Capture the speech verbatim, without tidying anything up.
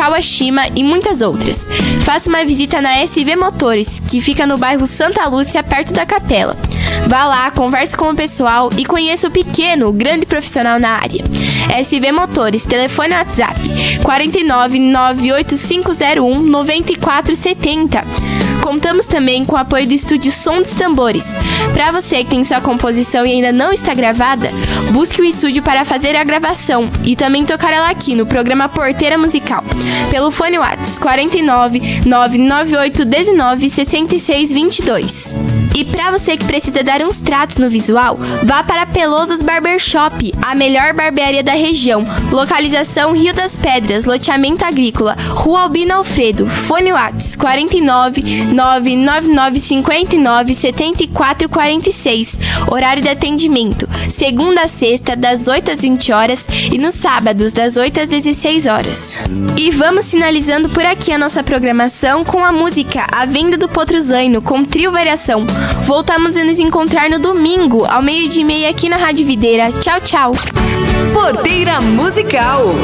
Kawashima e muitas outras. Faça uma visita na S V Motores, que fica no bairro Santa Lúcia, perto da Capela. Vá lá, converse com o pessoal e conheça o pequeno, grande profissional na área. S V Motores, telefone e WhatsApp quatro nove nove oito cinco zero um nove quatro sete zero. Contamos também com o apoio do estúdio Som dos Tambores. Para você que tem sua composição e ainda não está gravada, busque o estúdio para fazer a gravação e também tocar ela aqui no programa Porteira Musical, pelo fone WhatsApp quatro nove nove nove oito um nove seis seis dois dois. E para você que precisa dar uns tratos no visual, vá para Pelosas Barbershop, a melhor barbearia da região. Localização Rio das Pedras, loteamento agrícola, Rua Albino Alfredo, fone WhatsApp quatro nove nove nove nove cinco nove sete quatro quatro seis. Horário de atendimento, segunda a sexta, das oito às vinte horas e nos sábados, das oito às dezesseis horas. E vamos finalizando por aqui a nossa programação com a música A Venda do Potro Zaino, com Trio Variação. Voltamos a nos encontrar no domingo, ao meio-dia e meia aqui na Rádio Videira. Tchau, tchau! Porteira Musical.